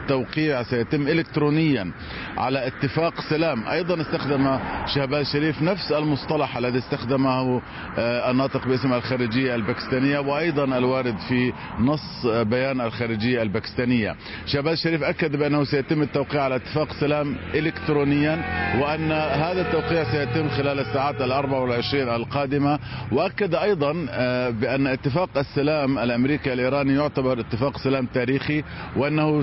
التوقيع سيتم إلكترونيا على اتفاق سلام. أيضا استخدم شهباز شريف نفس المصطلح الذي استخدمه الناطق باسم الخارجية الباكستانية وأيضا الوارد في نص بيان الخارجية الباكستانية. شهباز شريف أكد بأنه سيتم التوقيع على اتفاق سلام إلكترونيا وأن هذا التوقيع سيتم خلال الساعات 24 القادمة. وأكد أيضا بأن اتفاق السلام الأمريكي الإيراني يعتبر اتفاق سلام تاريخي وأنه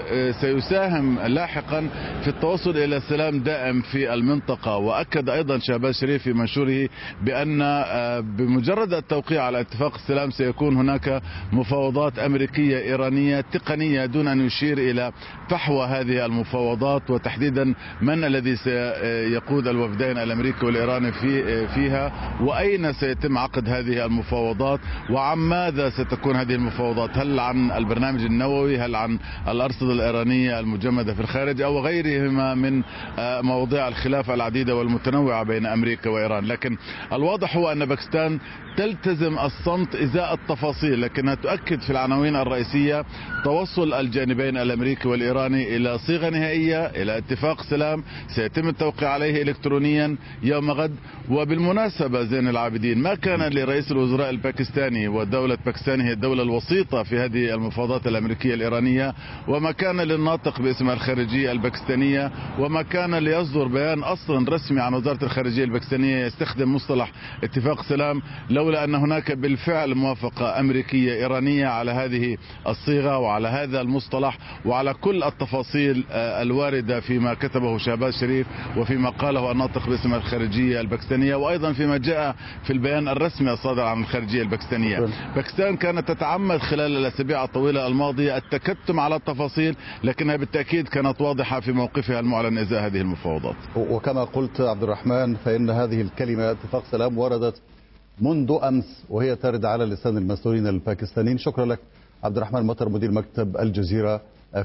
سيساهم لاحقا في التوصل إلى سلام دائم في المنطقة. وأكد أيضا شهباز شريف في منشوره بأن بمجرد التوقيع على اتفاق السلام سيكون هناك مفاوضات أمريكية إيرانية تقنية دون أن يشير إلى فحوى هذه المفاوضات وتحديدا من الذي سيقود الوفدين الأمريكي والإيراني فيها وأين سيتم عقد هذه المفاوضات وعن ماذا ستكون هذه المفاوضات، هل عن البرنامج النووي، هل عن الأرصدة الإيرانية المجمدة في الخارج أو غيرهما من مواضيع الخلاف العديدة والمتنوعة بين أمريكا وإيران. لكن الواضح هو أن باكستان تلتزم الصمت إزاء التفاصيل، لكنها تؤكد في العناوين الرئيسية توصل الجانبين الأمريكي والإيراني إلى صيغة نهائية، إلى اتفاق سلام سيتم التوقيع عليه إلكترونيا يوم غد. وبالمناسبة زين العابدين، ما كان لرئيس الوزراء الباكستاني ودولة باكستان هي الدولة الوسيطة في هذه المفاوضات الأمريكية الإيرانية، وما كان للناطق باسم الخارجية الباكستانية، وما كان ليصدر بيان أصلا رسمي عن وزارة الخارجية الباكستانية يستخدم مصطلح اتفاق سلام، لولا أن هناك بالفعل موافقة أمريكية إيرانية على هذه الصيغة وعلى هذا المصطلح وعلى كل التفاصيل الواردة فيما كتبه شهباز شريف وفيما قاله الناطق باسم الخارجية الباكستانية وأيضا فيما جاء في البيان الرسمي الصادر عن الخارجية الباكستانية. باكستان كانت تتعمد خلال الأسابيع الطويلة الماضية التكتم على التفاصيل، لكنها بالتأكيد كانت واضحة في موقفها المعلن إزاء هذه المفاوضات. وكما قلت عبد الرحمن، فإن هذه الكلمة اتفاق سلام وردت منذ أمس وهي ترد على لسان المسؤولين الباكستانيين. شكرا لك عبد الرحمن مطر، مدير مكتب الجزيرة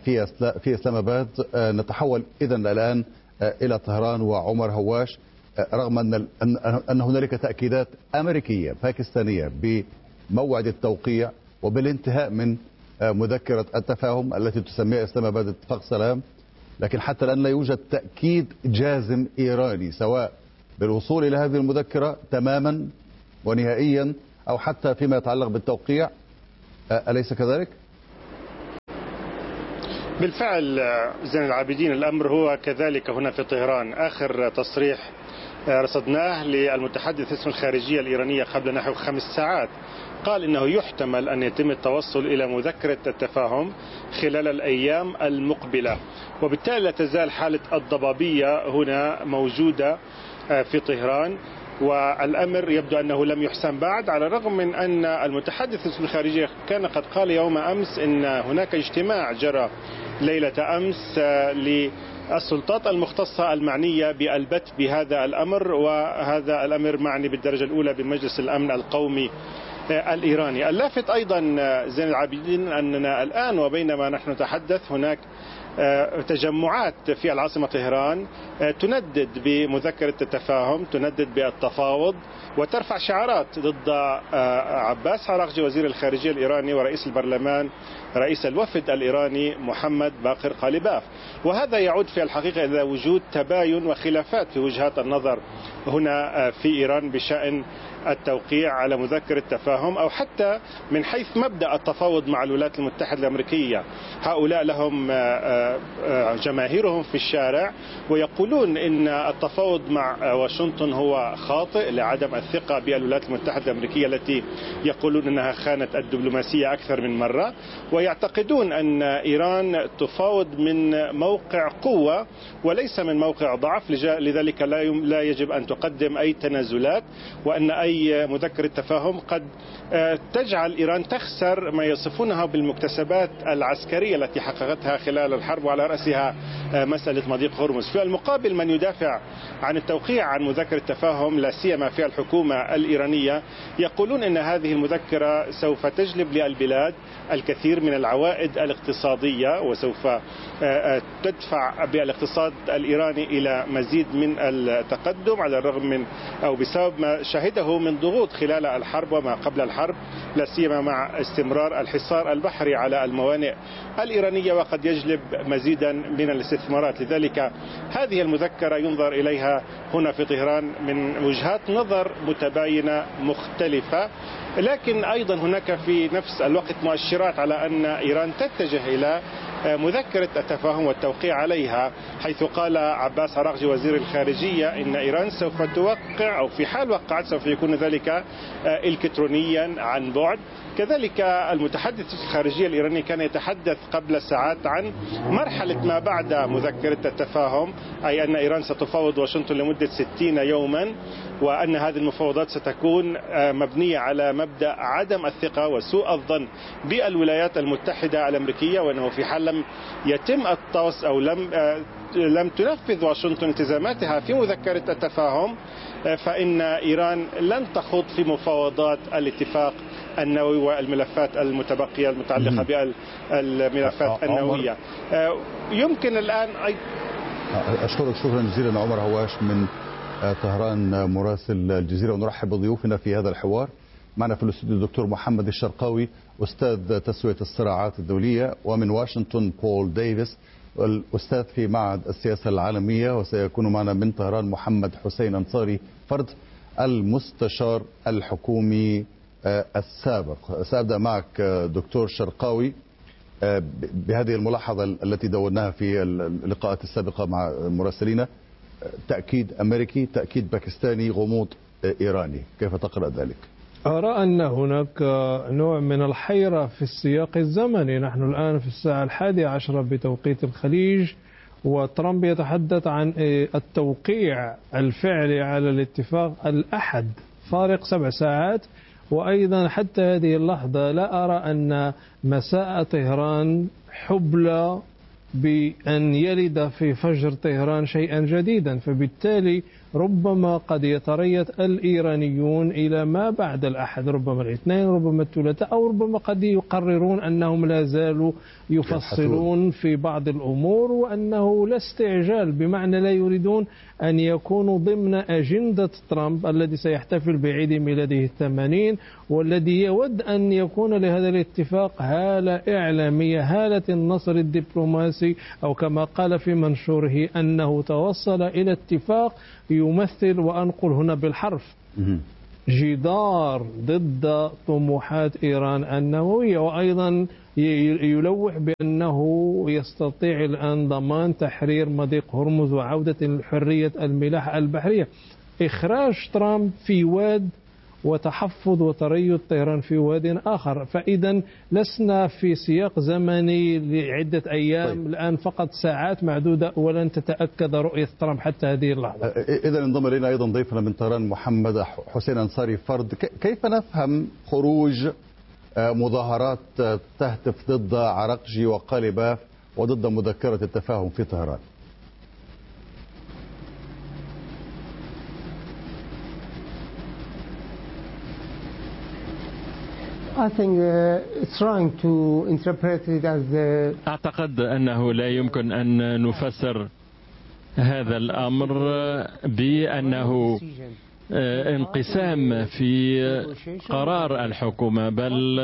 في إسلام آباد. نتحول إذن الآن إلى طهران وعمر هواش. رغم أن هنالك تأكيدات أمريكية باكستانية بموعد التوقيع وبالانتهاء من مذكرة التفاهم التي تسميها إسلام آباد اتفاق سلام، لكن حتى الآن لا يوجد تأكيد جازم إيراني سواء بالوصول إلى هذه المذكرة تماما ونهائيا أو حتى فيما يتعلق بالتوقيع، أليس كذلك؟ بالفعل زين العابدين، الأمر هو كذلك هنا في طهران. آخر تصريح رصدناه للمتحدث اسم الخارجية الإيرانية قبل نحو 5 ساعات قال إنه يحتمل أن يتم التوصل إلى مذكرة التفاهم خلال الأيام المقبلة، وبالتالي لا تزال حالة الضبابية هنا موجودة في طهران، والأمر يبدو أنه لم يحسم بعد، على الرغم من أن المتحدث اسم الخارجية كان قد قال يوم أمس إن هناك اجتماع جرى ليلة أمس للسلطات المختصة المعنية بالبت بهذا الأمر، وهذا الأمر معني بالدرجة الأولى بمجلس الأمن القومي الإيراني. اللافت أيضا زين العابدين أننا الآن وبينما نحن نتحدث هناك تجمعات في العاصمة طهران تندد بمذكرة التفاهم، تندد بالتفاوض وترفع شعارات ضد عباس عراقجي وزير الخارجية الإيراني ورئيس البرلمان رئيس الوفد الإيراني محمد باقر قالباف. وهذا يعود في الحقيقة إلى وجود تباين وخلافات في وجهات النظر هنا في إيران بشأن التوقيع على مذكرة تفاهم أو حتى من حيث مبدأ التفاوض مع الولايات المتحدة الأمريكية. هؤلاء لهم جماهيرهم في الشارع ويقولون إن التفاوض مع واشنطن هو خاطئ لعدم الثقة بالولايات المتحدة الأمريكية التي يقولون أنها خانت الدبلوماسية أكثر من مرة، ويعتقدون أن إيران تفاوض من موقع قوة وليس من موقع ضعف، لذلك لا يجب أن تقدم أي تنازلات، وأن أي مذكرة تفاهم قد تجعل إيران تخسر ما يصفونها بالمكتسبات العسكرية التي حققتها خلال الحرب، وعلى رأسها مسألة مضيق هرمز. في المقابل من يدافع عن التوقيع عن مذكرة تفاهم لا سيما في الحكومة الإيرانية يقولون أن هذه المذكرة سوف تجلب للبلاد الكثير من العوائد الاقتصادية وسوف تدفع بالاقتصاد الإيراني إلى مزيد من التقدم، على الرغم من أو بسبب ما شهده من ضغوط خلال الحرب وما قبل الحرب، لا سيما مع استمرار الحصار البحري على الموانئ الإيرانية وقد يجلب مزيدا من الاستثمارات. لذلك هذه المذكرة ينظر إليها هنا في طهران من وجهات نظر متباينة مختلفة، لكن أيضا هناك في نفس الوقت مؤشرات على أن إيران تتجه إلى مذكرة التفاهم والتوقيع عليها، حيث قال عباس عراقجي وزير الخارجية إن إيران سوف توقع، أو في حال وقعت سوف يكون ذلك إلكترونيا عن بعد. كذلك المتحدث في الخارجية الإيراني كان يتحدث قبل ساعات عن مرحلة ما بعد مذكرة التفاهم، أي أن إيران ستفاوض واشنطن لمدة 60 يوما، وأن هذه المفاوضات ستكون مبنية على مبدأ عدم الثقة وسوء الظن بالولايات المتحدة الأمريكية، وأنه في حال لم يتم الطوس أو لم تنفذ واشنطن التزاماتها في مذكرة التفاهم، فإن إيران لن تخوض في مفاوضات الاتفاق النووي والملفات المتبقية المتعلقة بالملفات النووية. يمكن الآن أشكرك شكرا جزيلا عمر هواش من طهران مراسل الجزيرة، ونرحب بضيوفنا في هذا الحوار. معنا في الاستوديو الدكتور محمد الشرقاوي أستاذ تسوية الصراعات الدولية، ومن واشنطن بول ديفيس الأستاذ في معهد السياسة العالمية، وسيكون معنا من طهران محمد حسين أنصاري فرد المستشار الحكومي السابق. سأبدأ معك دكتور شرقاوي بهذه الملاحظة التي دوناها في اللقاءات السابقة مع مراسلين: تأكيد أمريكي، تأكيد باكستاني، غموض إيراني، كيف تقرأ ذلك؟ أرى أن هناك نوع من الحيرة في السياق الزمني. نحن الآن في الساعة 11 بتوقيت الخليج، وترامب يتحدث عن التوقيع الفعلي على الاتفاق الأحد، فارق 7 ساعات. وأيضا حتى هذه اللحظة لا أرى أن مساء طهران حبلى بأن يلد في فجر طهران شيئا جديدا، فبالتالي ربما قد يتريث الإيرانيون إلى ما بعد الأحد، ربما الاثنين، ربما الثلاثاء، أو ربما قد يقررون أنهم لا زالوا يفصلون في بعض الأمور، وأنه لا استعجال، بمعنى لا يريدون أن يكونوا ضمن أجندة ترامب الذي سيحتفل بعيد ميلاده 80، والذي يود أن يكون لهذا الاتفاق هالة إعلامية، هالة النصر الدبلوماسي، أو كما قال في منشوره أنه توصل إلى اتفاق يمثل، وأنقل هنا بالحرف، جدار ضد طموحات إيران النووية. وأيضا يلوح بأنه يستطيع الآن ضمان تحرير مضيق هرمز وعودة حرية الملاحة البحرية. إخراج ترامب في واد وتحفظ وتريث طهران في واد آخر، فإذا لسنا في سياق زمني لعدة أيام، الآن فقط ساعات معدودة ولن تتأكد رؤية ترامب حتى هذه اللحظة. إذا انضم إلينا أيضا ضيفنا من طهران محمد حسين أنصاري فرد. كيف نفهم خروج مظاهرات تهتف ضد عراقجي وقالباف وضد مذكرة التفاهم في طهران؟ أعتقد أنه لا يمكن أن نفسر هذا الأمر بأنه انقسام في قرار الحكومة، بل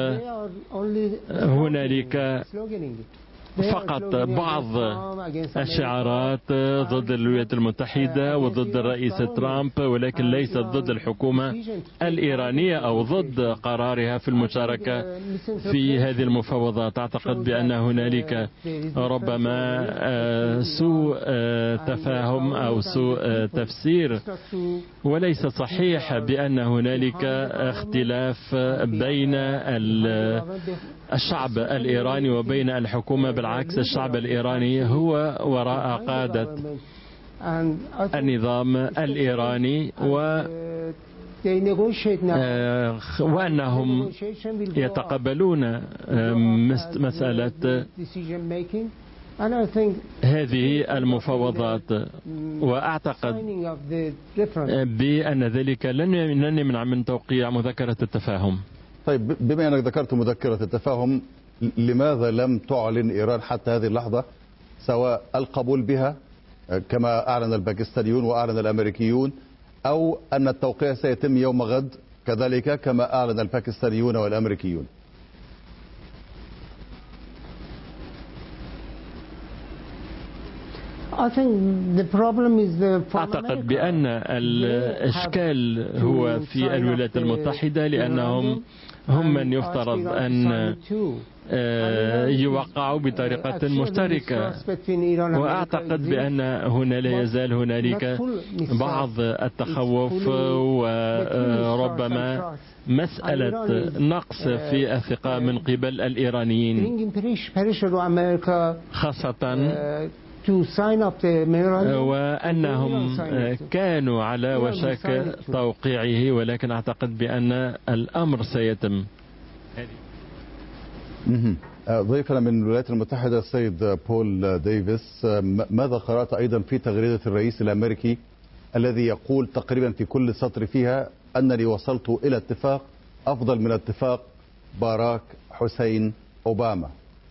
هنالك فقط بعض الشعارات ضد الولايات المتحدة وضد الرئيس ترامب، ولكن ليست ضد الحكومة الإيرانية أو ضد قرارها في المشاركة في هذه المفاوضات. أعتقد بأن هنالك ربما سوء تفاهم أو سوء تفسير، وليس صحيح بأن هنالك اختلاف بين الشعب الإيراني وبين الحكومة. بالعكس، الشعب الإيراني هو وراء قادة النظام الإيراني، وأنهم يتقبلون مسألة هذه المفاوضات، وأعتقد بأن ذلك لن يمنع من توقيع مذكرة التفاهم. طيب، بما أنك ذكرت مذكرة التفاهم، لماذا لم تعلن إيران حتى هذه اللحظة سواء القبول بها كما أعلن الباكستانيون وأعلن الأمريكيون، أو أن التوقيع سيتم يوم غد كذلك كما أعلن الباكستانيون والأمريكيون؟ أعتقد بأن الإشكال هو في الولايات المتحدة، لأنهم هم من يفترض أن يوقعوا بطريقة مشتركة، وأعتقد بأن هنا لا يزال هنالك بعض التخوف وربما مسألة نقص في الثقة من قبل الإيرانيين، خاصة وأنهم كانوا على وشك توقيعه، ولكن أعتقد بأن الأمر سيتم. ضيفنا من الولايات المتحدة السيد بول ديفيس، ماذا قرأت أيضا في تغريدة الرئيس الأمريكي الذي يقول تقريبا في كل سطر فيها أنني وصلت إلى اتفاق أفضل من اتفاق باراك حسين أوباما؟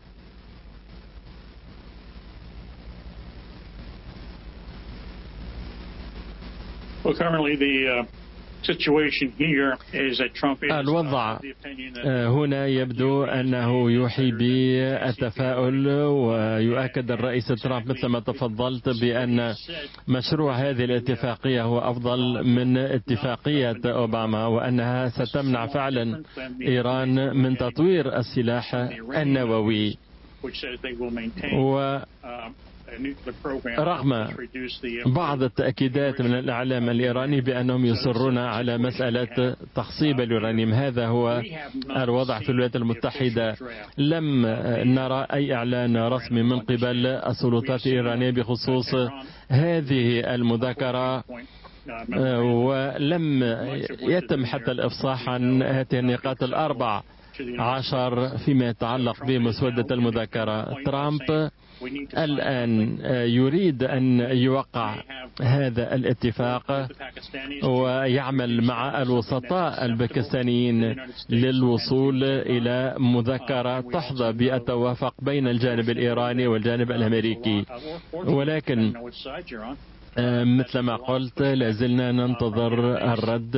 الوضع هنا يبدو أنه يوحي بالتفاؤل، ويؤكد الرئيس ترامب مثل ما تفضلت بأن مشروع هذه الاتفاقية هو أفضل من اتفاقية أوباما، وأنها ستمنع فعلا إيران من تطوير السلاح النووي. رغم بعض التأكيدات من الإعلام الإيراني بأنهم يصرون على مسألة تخصيب اليورانيوم، هذا هو الوضع في الولايات المتحدة. لم نرى أي إعلان رسمي من قبل السلطات الإيرانية بخصوص هذه المذاكرة، ولم يتم حتى الإفصاح عن هذه النقاط 14 فيما يتعلق بمسودة المذاكرة. ترامب الآن يريد أن يوقع هذا الاتفاق ويعمل مع الوسطاء الباكستانيين للوصول إلى مذكرة تحظى بالتوافق بين الجانب الإيراني والجانب الأمريكي، ولكن مثل ما قلت لازلنا ننتظر الرد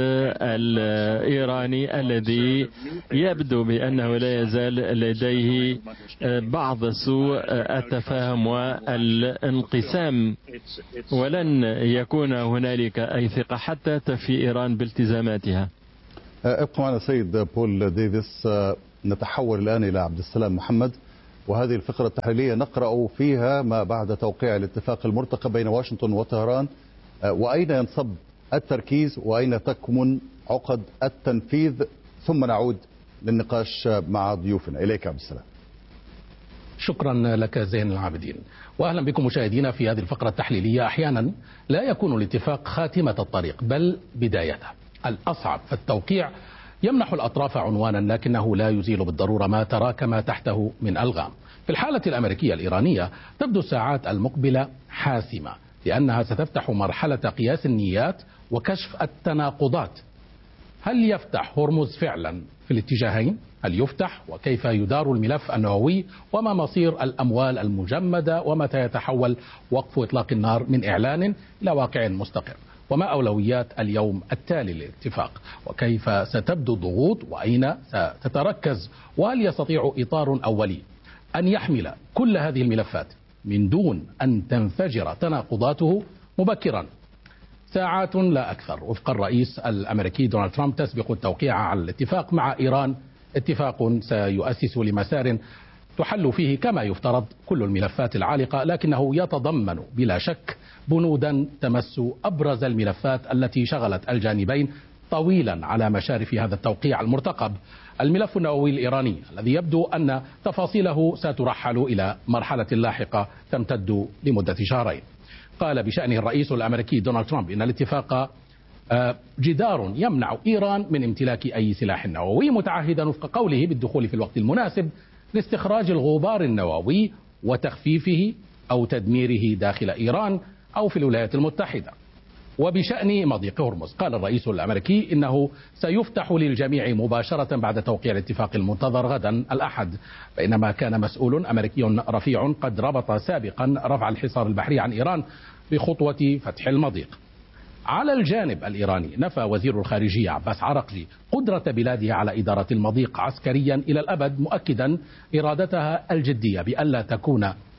الإيراني الذي يبدو بأنه لا يزال لديه بعض سوء التفاهم والانقسام، ولن يكون هنالك أي ثقة حتى تفي إيران بالتزاماتها. ابقى معنا سيد بول ديفيس. نتحول الآن إلى عبد السلام محمد، وهذه الفقرة التحليلية نقرأ فيها ما بعد توقيع الاتفاق المرتقب بين واشنطن وطهران، وأين ينصب التركيز وأين تكمن عقد التنفيذ، ثم نعود للنقاش مع ضيوفنا. إليك عبد السلام. شكرا لك زين العابدين، وأهلا بكم مشاهدينا في هذه الفقرة التحليلية. أحيانا لا يكون الاتفاق خاتمة الطريق بل بدايته. الأصعب في التوقيع يمنح الأطراف عنوانا، لكنه لا يزيل بالضرورة ما تراكم تحته من ألغام. في الحالة الأمريكية الإيرانية تبدو الساعات المقبلة حاسمة، لأنها ستفتح مرحلة قياس النيات وكشف التناقضات. هل يفتح هرمز فعلا في الاتجاهين؟ هل يفتح؟ وكيف يدار الملف النووي؟ وما مصير الأموال المجمدة؟ ومتى يتحول وقف إطلاق النار من إعلان إلى واقع مستقر؟ وما أولويات اليوم التالي للاتفاق؟ وكيف ستبدو الضغوط؟ وأين ستتركز؟ وهل يستطيع إطار أولي أن يحمل كل هذه الملفات من دون أن تنفجر تناقضاته مبكرا؟ ساعات لا أكثر وفق الرئيس الأمريكي دونالد ترامب تسبق التوقيع على الاتفاق مع إيران، اتفاق سيؤسس لمسار تحل فيه كما يفترض كل الملفات العالقة، لكنه يتضمن بلا شك بنودا تمس أبرز الملفات التي شغلت الجانبين طويلا على مشارف هذا التوقيع المرتقب. الملف النووي الإيراني الذي يبدو أن تفاصيله سترحل إلى مرحلة لاحقة تمتد لمدة شهرين. قال بشأنه الرئيس الأمريكي دونالد ترامب إن الاتفاق جدار يمنع إيران من امتلاك أي سلاح نووي، متعهدا وفق قوله بالدخول في الوقت المناسب لاستخراج الغبار النووي وتخفيفه أو تدميره داخل إيران أو في الولايات المتحدة. وبشأن مضيق هرمز قال الرئيس الأمريكي إنه سيفتح للجميع مباشرة بعد توقيع الاتفاق المنتظر غدا الأحد، بينما كان مسؤول أمريكي رفيع قد ربط سابقا رفع الحصار البحري عن إيران بخطوة فتح المضيق. على الجانب الإيراني نفى وزير الخارجية عباس عرقجي قدرة بلاده على إدارة المضيق عسكريا إلى الأبد، مؤكدا إرادتها الجدية بألا تكون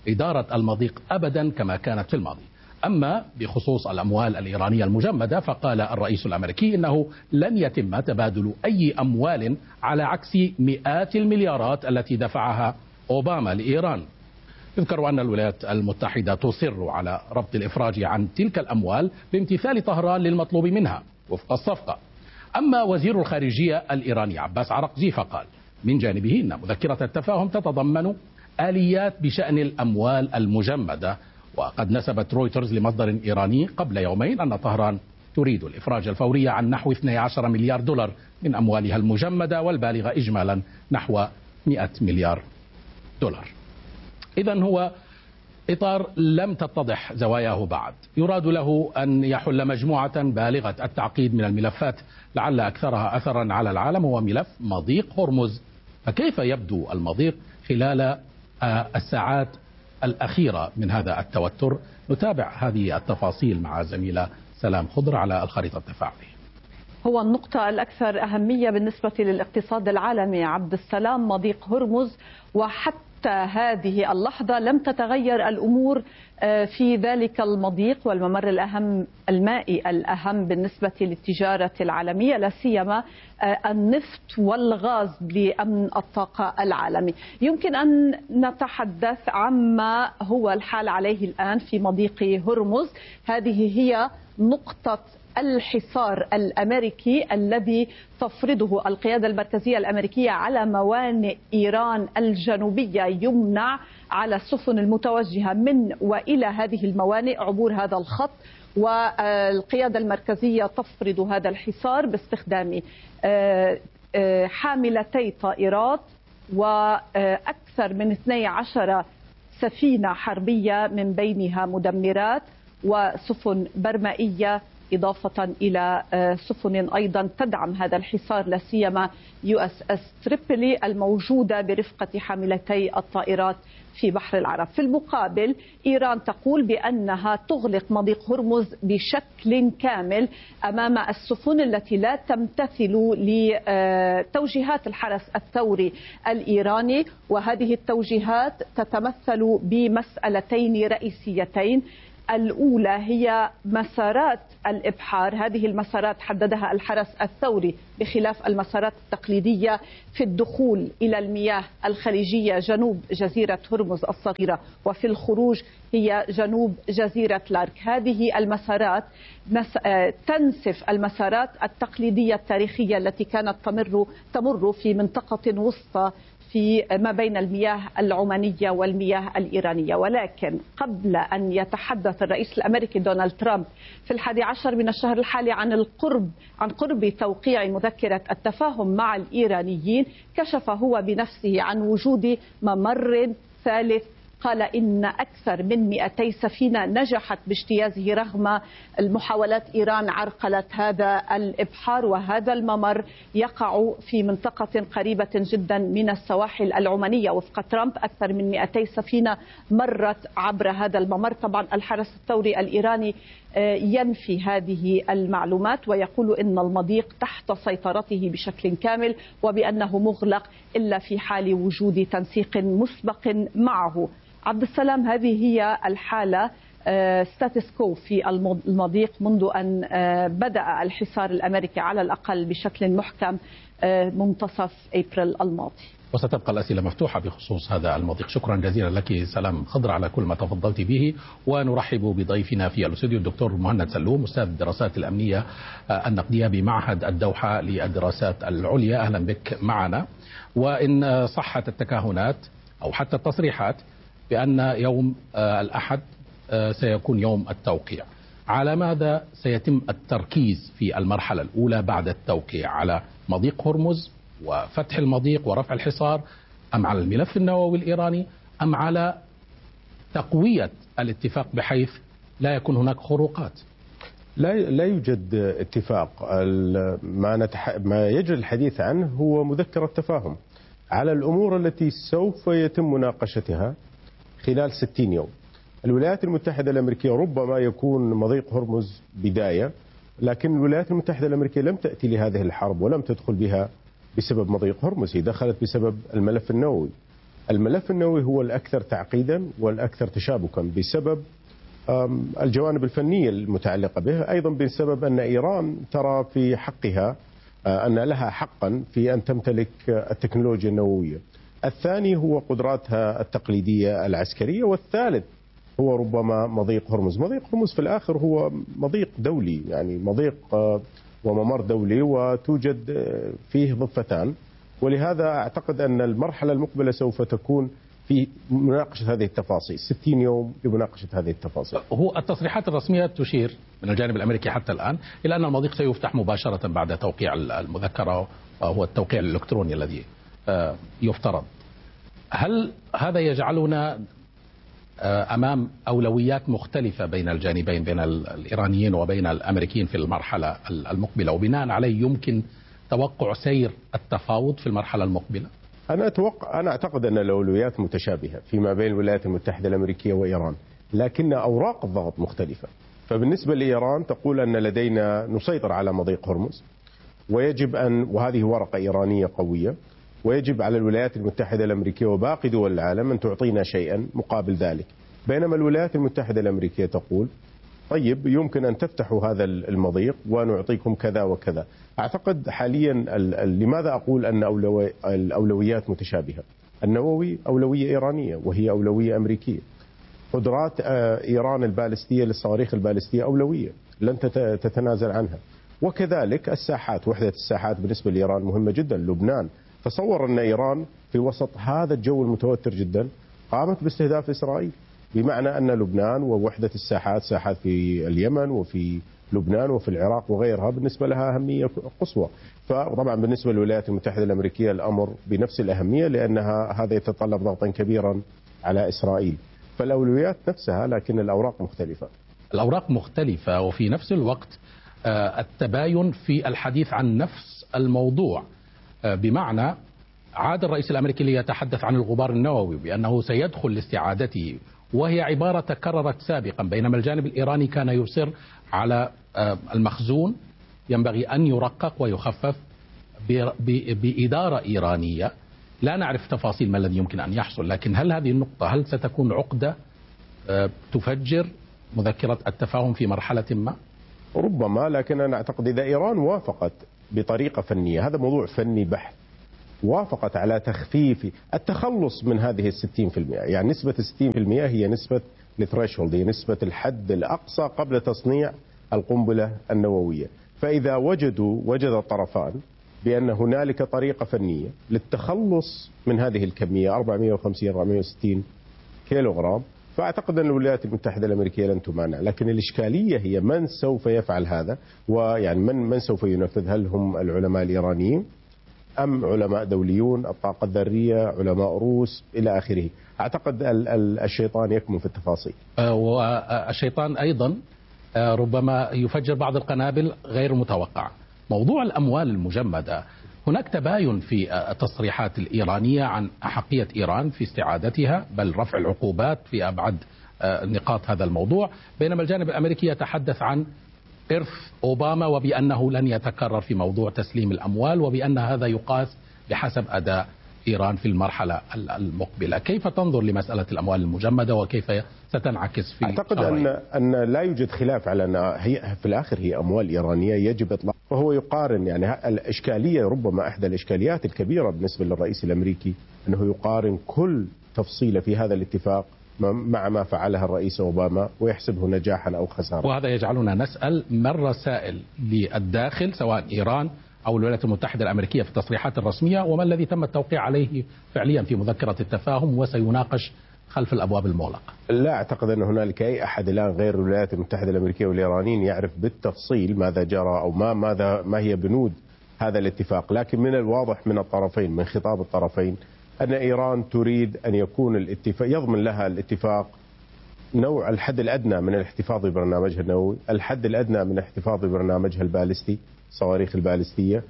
إدارة المضيق أبدا كما كانت في الماضي. أما بخصوص الأموال الإيرانية المجمدة فقال الرئيس الأمريكي إنه لن يتم تبادل أي أموال على عكس مئات المليارات التي دفعها أوباما لإيران. يذكر أن الولايات المتحدة تصر على ربط الإفراج عن تلك الأموال بامتثال طهران للمطلوب منها وفق الصفقة. أما وزير الخارجية الإيراني عباس عراقجي فقال من جانبه إن مذكرة التفاهم تتضمن آليات بشأن الأموال المجمدة. وقد نسبت رويترز لمصدر إيراني قبل يومين أن طهران تريد الإفراج الفوري عن نحو 12 مليار دولار من أموالها المجمدة والبالغة إجمالا نحو 100 مليار دولار. إذن هو إطار لم تتضح زواياه بعد، يراد له أن يحل مجموعة بالغة التعقيد من الملفات لعل أكثرها أثرا على العالم هو ملف مضيق هرمز. فكيف يبدو المضيق خلال الساعات الأخيرة من هذا التوتر؟ نتابع هذه التفاصيل مع زميلة سلام خضر على الخريطة التفاعلية. هو النقطة الأكثر أهمية بالنسبة للاقتصاد العالمي عبد السلام مضيق هرمز، وحتى هذه اللحظة لم تتغير الأمور في ذلك المضيق والممر الأهم المائي الأهم بالنسبة للتجارة العالمية، لا سيما النفط والغاز لأمن الطاقة العالمي. يمكن أن نتحدث عما هو الحال عليه الآن في مضيق هرمز. هذه هي نقطة الحصار الأمريكي الذي تفرضه القيادة المركزية الأمريكية على موانئ إيران الجنوبية، يمنع على السفن المتوجهة من وإلى هذه الموانئ عبور هذا الخط، والقيادة المركزية تفرض هذا الحصار باستخدام حاملتي طائرات وأكثر من 12 سفينة حربية من بينها مدمرات وسفن برمائية، إضافة إلى سفن أيضا تدعم هذا الحصار، لا سيما USS تريبولي الموجودة برفقة حاملتي الطائرات في بحر العرب. في المقابل إيران تقول بأنها تغلق مضيق هرمز بشكل كامل أمام السفن التي لا تمتثل لتوجيهات الحرس الثوري الإيراني، وهذه التوجيهات تتمثل بمسألتين رئيسيتين. الأولى هي مسارات الإبحار، هذه المسارات حددها الحرس الثوري بخلاف المسارات التقليدية في الدخول إلى المياه الخليجية جنوب جزيرة هرمز الصغيرة، وفي الخروج هي جنوب جزيرة لارك. هذه المسارات تنسف المسارات التقليدية التاريخية التي كانت تمر في منطقة وسطى في ما بين المياه العمانية والمياه الإيرانية. ولكن قبل أن يتحدث الرئيس الأمريكي دونالد ترامب في 11 من الشهر الحالي عن قرب توقيع مذكرة التفاهم مع الإيرانيين، كشف هو بنفسه عن وجود ممر ثالث. قال إن أكثر من 200 سفينة نجحت باجتيازه رغم المحاولات إيران عرقلة هذا الإبحار، وهذا الممر يقع في منطقة قريبة جدا من السواحل العمانية. وفق ترامب أكثر من 200 سفينة مرت عبر هذا الممر. طبعا الحرس الثوري الإيراني ينفي هذه المعلومات ويقول إن المضيق تحت سيطرته بشكل كامل وبأنه مغلق إلا في حال وجود تنسيق مسبق معه. عبد السلام، هذه هي الحالة ستاتس كو في المضيق منذ أن بدأ الحصار الأمريكي على الأقل بشكل محكم منتصف أبريل الماضي. وستبقى الأسئلة مفتوحة بخصوص هذا المضيق. شكرا جزيلا لك سلام خضر على كل ما تفضلت به. ونرحب بضيفنا في الاستوديو الدكتور مهند سلوم، أستاذ الدراسات الأمنية النقدية بمعهد الدوحة للدراسات العليا. أهلا بك معنا. وإن صحت التكهنات أو حتى التصريحات بأن يوم الأحد سيكون يوم التوقيع، على ماذا سيتم التركيز في المرحلة الأولى بعد التوقيع؟ على مضيق هرمز وفتح المضيق ورفع الحصار، أم على الملف النووي الإيراني، أم على تقوية الاتفاق بحيث لا يكون هناك خروقات؟ لا يوجد اتفاق. ما يجري الحديث عنه هو مذكرة تفاهم على الأمور التي سوف يتم مناقشتها خلال 60 يوم. الولايات المتحدة الأمريكية ربما يكون مضيق هرمز بداية، لكن الولايات المتحدة الأمريكية لم تأتي لهذه الحرب ولم تدخل بها بسبب مضيق هرمز، هي دخلت بسبب الملف النووي. الملف النووي هو الأكثر تعقيدا والأكثر تشابكا بسبب الجوانب الفنية المتعلقة به، أيضا بسبب أن إيران ترى في حقها أن لها حقا في أن تمتلك التكنولوجيا النووية. الثاني هو قدراتها التقليدية العسكرية، والثالث هو ربما مضيق هرمز. مضيق هرمز في الآخر هو مضيق دولي، يعني مضيق وممر دولي وتوجد فيه ضفتان، ولهذا أعتقد أن المرحلة المقبلة سوف تكون في مناقشة هذه التفاصيل، 60 يوم لمناقشة هذه التفاصيل. هو التصريحات الرسمية تشير من الجانب الأمريكي حتى الآن إلى أن المضيق سيفتح مباشرة بعد توقيع المذكرة، وهو التوقيع الإلكتروني الذي يفترض. هل هذا يجعلنا أمام أولويات مختلفة بين الجانبين، بين الإيرانيين وبين الأمريكيين في المرحلة المقبلة، وبناء عليه يمكن توقع سير التفاوض في المرحلة المقبلة؟ أنا أعتقد أن الأولويات متشابهة فيما بين الولايات المتحدة الأمريكية وإيران، لكن أوراق الضغط مختلفة. فبالنسبة لإيران تقول أن لدينا نسيطر على مضيق هرمز، ويجب أن، وهذه ورقة إيرانية قوية، ويجب على الولايات المتحدة الأمريكية وباقي دول العالم أن تعطينا شيئا مقابل ذلك. بينما الولايات المتحدة الأمريكية تقول طيب يمكن أن تفتحوا هذا المضيق ونعطيكم كذا وكذا. أعتقد حاليا لماذا أقول أن الأولويات متشابهة؟ النووي أولوية إيرانية وهي أولوية أمريكية. قدرات إيران البالستية للصواريخ البالستية أولوية لن تتنازل عنها، وكذلك الساحات، وحدة الساحات بالنسبة لإيران مهمة جدا. لبنان، تصور أن إيران في وسط هذا الجو المتوتر جدا قامت باستهداف إسرائيل، بمعنى أن لبنان ووحدة الساحات، ساحات في اليمن وفي لبنان وفي العراق وغيرها، بالنسبة لها أهمية قصوى. فطبعا بالنسبة للولايات المتحدة الأمريكية الأمر بنفس الأهمية، لأنها هذا يتطلب ضغطا كبيرا على إسرائيل. فالأولويات نفسها لكن الأوراق مختلفة. الأوراق مختلفة، وفي نفس الوقت التباين في الحديث عن نفس الموضوع. بمعنى عاد الرئيس الأمريكي ليتحدث عن الغبار النووي بأنه سيدخل لاستعادته، وهي عبارة تكررت سابقا، بينما الجانب الإيراني كان يصر على المخزون ينبغي أن يرقق ويخفف بإدارة إيرانية. لا نعرف تفاصيل ما الذي يمكن أن يحصل، لكن هل هذه النقطة هل ستكون عقدة تفجر مذكرة التفاهم في مرحلة ما؟ ربما، لكن أنا أعتقد إذا إيران وافقت بطريقة فنية، هذا موضوع فني بحت، وافقت على تخفيف التخلص من هذه 60%، يعني نسبة 60% هي نسبة الثريشولد، هي نسبة الحد الأقصى قبل تصنيع القنبلة النووية. فإذا وجد الطرفان بأن هنالك طريقة فنية للتخلص من هذه الكمية 450-460 كيلوغرام، فأعتقد أن الولايات المتحدة الأمريكية لن تمانع. لكن الإشكالية هي من سوف يفعل هذا، ويعني من سوف ينفذ؟ هل هم العلماء الإيرانيين أم علماء دوليون، الطاقة الذرية، علماء روس إلى آخره؟ أعتقد الشيطان يكمن في التفاصيل، والشيطان أيضا ربما يفجر بعض القنابل غير متوقعة. موضوع الأموال المجمدة، هناك تباين في التصريحات الإيرانية عن أحقية إيران في استعادتها، بل رفع العقوبات في أبعد نقاط هذا الموضوع، بينما الجانب الأمريكي يتحدث عن إرث أوباما وبأنه لن يتكرر في موضوع تسليم الأموال، وبأن هذا يقاس بحسب أداء إيران في المرحلة المقبلة. كيف تنظر لمسألة الأموال المجمدة وكيف ستنعكس في أعتقد أن لا يوجد خلاف على أن هي في الآخر هي أموال إيرانية يجب إطلاق، وهو يقارن، يعني الإشكالية ربما إحدى الإشكاليات الكبيرة بالنسبة للرئيس الأمريكي أنه يقارن كل تفصيلة في هذا الاتفاق مع ما فعلها الرئيس أوباما ويحسبه نجاحا أو خسارة. وهذا يجعلنا نسأل ما الرسائل للداخل سواء إيران أو الولايات المتحدة الأمريكية في التصريحات الرسمية، وما الذي تم التوقيع عليه فعليا في مذكرة التفاهم وسيناقش خلف الأبواب المغلقة؟ لا أعتقد أن هنالك أي أحد الآن غير الولايات المتحدة الأمريكية والإيرانيين يعرف بالتفصيل ماذا جرى أو ما هي بنود هذا الاتفاق، لكن من الواضح من الطرفين، من خطاب الطرفين، أن إيران تريد أن يكون الاتفاق يضمن لها الاتفاق نوع الحد الأدنى من الاحتفاظ ببرنامجها النووي، الحد الأدنى من الاحتفاظ ببرنامجها البالستي، صواريخ البالستية،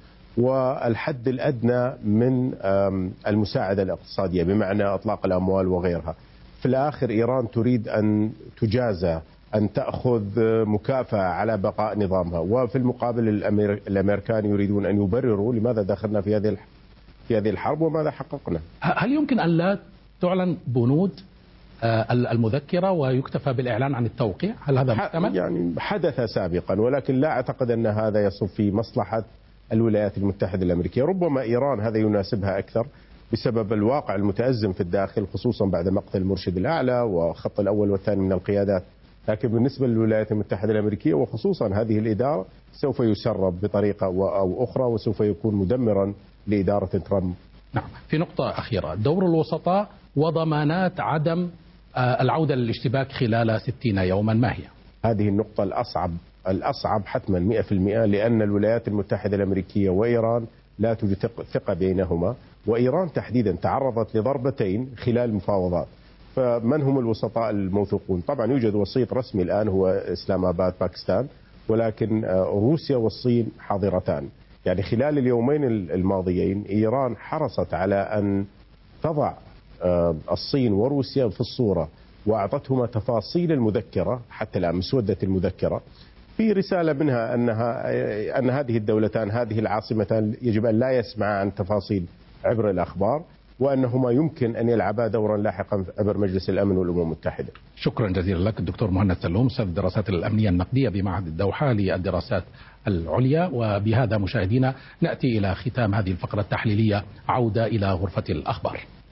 والحد الأدنى من المساعدة الاقتصادية بمعنى إطلاق الأموال وغيرها. في الآخر إيران تريد أن تجازى، أن تأخذ مكافأة على بقاء نظامها، وفي المقابل الأمريكان يريدون أن يبرروا لماذا دخلنا في هذه الحرب وماذا حققنا. هل يمكن أن لا تعلن بنود المذكرة ويكتفى بالإعلان عن التوقيع؟ هل هذا محتمل؟ يعني حدث سابقا، ولكن لا أعتقد أن هذا يصب في مصلحة الولايات المتحدة الأمريكية. ربما إيران هذا يناسبها أكثر بسبب الواقع المتأزم في الداخل، خصوصا بعد مقتل المرشد الأعلى وخط الأول والثاني من القيادات. لكن بالنسبة للولايات المتحدة الأمريكية وخصوصا هذه الإدارة سوف يسرب بطريقة أو أخرى، وسوف يكون مدمرا لإدارة ترامب. نعم. في نقطة أخيرة، دور الوسطاء وضمانات عدم العودة للاشتباك خلال 60 يوما، ما هي؟ هذه النقطة الأصعب حتما 100%، لأن الولايات المتحدة الأمريكية وإيران لا توجد ثقة بينهما، وإيران تحديدا تعرضت لضربتين خلال المفاوضات. فمن هم الوسطاء الموثوقون؟ طبعا يوجد وسيط رسمي الآن هو إسلام آباد باكستان، ولكن روسيا والصين حاضرتان. يعني خلال اليومين الماضيين إيران حرصت على أن تضع الصين وروسيا في الصورة، وأعطتهما تفاصيل المذكرة حتى الآن، مسودة المذكرة، في رسالة منها أن هذه الدولتان، هذه العاصمتان، يجب أن لا يسمعا عن تفاصيل عبر الأخبار، وأنهما يمكن أن يلعبا دورا لاحقا عبر مجلس الأمن والأمم المتحدة. شكرا جزيلا لك الدكتور مهند سلوم، أستاذ الدراسات الأمنية النقدية بمعهد الدوحة للدراسات العليا. وبهذا مشاهدينا نأتي إلى ختام هذه الفقرة التحليلية، عودة إلى غرفة الأخبار.